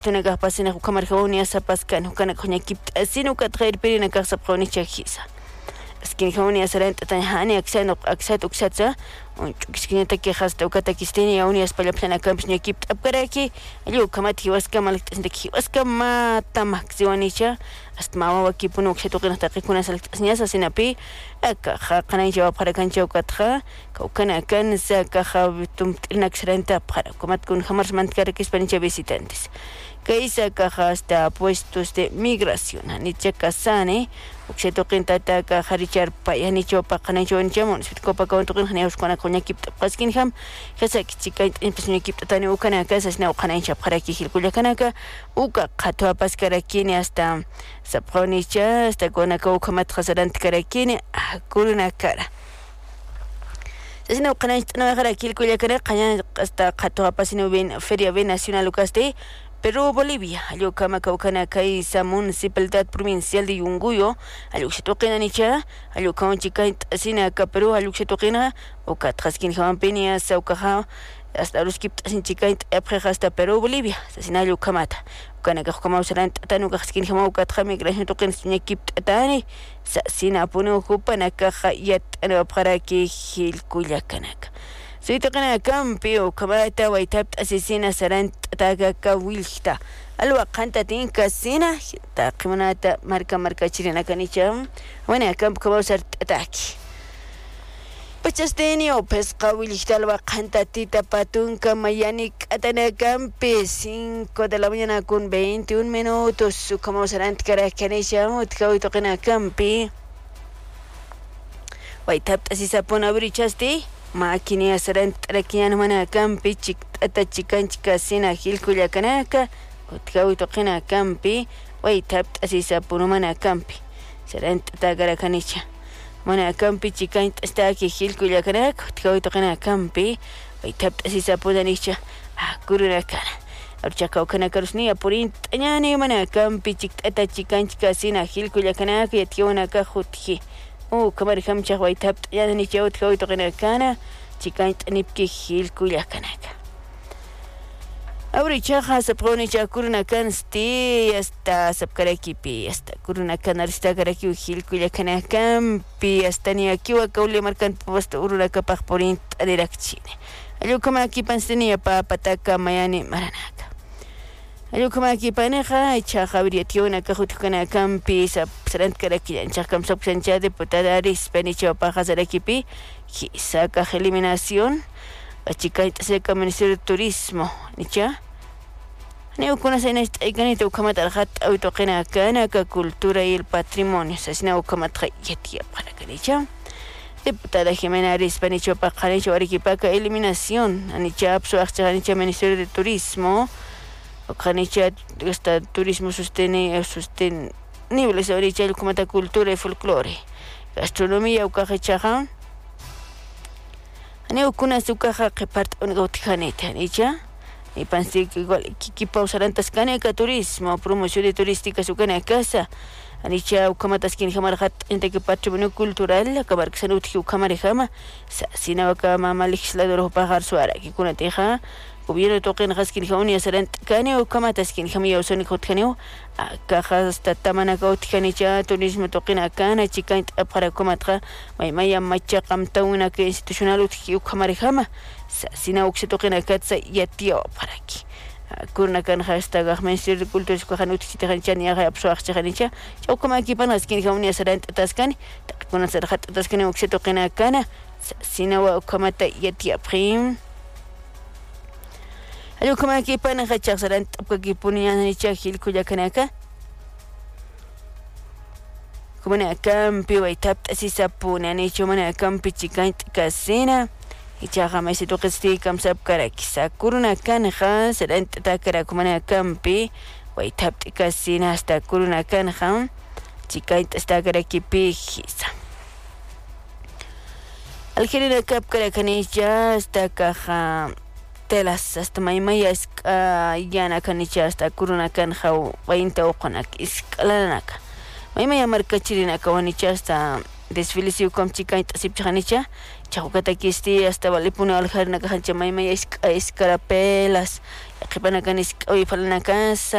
Tunaga pasina hukamar hawnia sapaskan hukana khonya kipt asinu kat khair pirina ka sapkhoni chakhisa skin hawnia sarant tanhani aksat uksatsa skin taki khasta ukata kistini hawnia spala plana kampsnya kipt apkaraki aliu kamat hiwaska malik tasndaki hiwaska ma tamak ziwanicha astmawa wakipunu uksatu qina taqikuna salik tasnyasa sinapi aka khaqana jawab kharakan chawkatha kaukana kan saka khabitum inaksranta para komat kun khamar mantkara kispanicha visitantes Kaisa caja hasta puestos de migración. Anicha casane, uxeto quintata caja richar payanicho paqanacho enchamos, copa con tu geneos con la coña kip paskinham, Hesa chica impresión kip tani ukana casa sna ukanacha para ki hilkuyakanaka, uka katua paskarakini hasta sapronicha, hasta con acá ukamat hasarant karakini, kuruna cara. Sina ukanach no gara kilkuyakana, kanya hasta katua pasino ben feria ben nacional ucaste. Perú, Bolivia, Ayucama Caucana Caisa Municipalidad Provincial de Yunguyo, Ayuxetoquena Nicha, Ayucama Chica Sina Perú, Ayuxetoquena, Ocatraskin Jampenia, Saucaja, hasta los Kip sin Chica hasta Perú, Bolivia, Sina Ayucamata, Canacama Serant, Tanucaskin Jamaucatra, Migration Tokens Nikip Tani, Sina Puno Hupana Caja Yet and Oparaki Hill Kuyakanaka. Soy tokana campio, kamata waitap asesina sarant taga wilhta. Alwa canta tinka sina, ta kimanata marca chirina canicham. When I camp come out ataki. Pachastenio, pesca wilhta alwa canta tita patunca mayanik atana campe 5 de la mañana con 21 minutos. Su como sarant caracanisham, utkau tokana campi. Waitap asisapona brichaste. Makini asarant rakian mana campi ata chicanchica sina hilkuya kanaka utkawi toqina campi waitab asisa punumana campi sarant tagara kanicha mana campi chican hasta aquí hilkuya kanaka utkawi toqina campi waitab asisa punanicha kuruna kana archaka kanaka rusni apurin tañani mana campi ata chicanchica sina hilkuya kanaka yatiwana ka khutki kamar kamcha waitab yani chawt kawit qina kana chikan nipki hil kuya kanaka abri chaja sapqoni chakurna kan sti hasta sapkarakipi hasta kuruna kan arista karaki hil kuya kanaka pi hasta ni akiwa kaule markan post urura kapaq porin adirakchine ayo kama kipansini pa pataka mayani maranaka ayo kama kipaneja chaja briationa kajutkana campi sarant karaki chakam sapsancha deputada rispenicho paja sarakipi saca eliminación la chica seca ministerio de turismo nicha neo con esa esta iganito kama tarjat autoqena kana ka cultura y el patrimonio sasina kama trayetia para kanicha deputada Jimena rispenicho paja nicho arequipa eliminación anicha apso nicha ministerio de turismo Okanicha está turismo sostenible sobre el comata cultura y folclore gastronomía ukajechaja ane ukuna sukaja que parte un gautijanete anicha y pensé que igual que pausarantas caneca turismo promoción de turística sukana casa anicha ukamatas kin jamarhat entre que patrimonio cultural acabar que sanut que ukamarejama sina wakama legislador pagar suara que kuna teja gobierno toquen haskin jauni asarant kaneo kamatas kin jamia usoni khotkaneo caja hasta tamana gautiganicha turismo toquen akana chikan para komatra maya macha qamtauna que institucional utki ukamarejama sina ukse toquen akatsa yatio para aquí kurna kan hashtag minister de cultura skohanut chitanchan ya apso achanicha chokoma aquí panas kin jauni asarant taskan kuna sarhat taskan ukse toquen akana sina wa kamata yatia prim Ayo kama kipa na kachak sarant apka kipunya ni chahil kuya kanaka kumana kampi waitap asisa puna ni chumana kampi chikan kasina ichaha mai situ qesti kam sab karakisa kuruna kanha sarant takara kumana kampi waitap kasina hasta kuruna kanha chikan hasta karakipi hisa alkhirina kap karakanicha hasta kaha telas hasta maimaya yana kanicha hasta kuruna kan haw 20 oqanak iskalanaka maimaya marka chirina kawanicha hasta desfile si kom chica tasip chanicha chawkatakisti hasta valipuna aljarna kahancha mayma iskarapelas qhipana kanis q'uy falana casa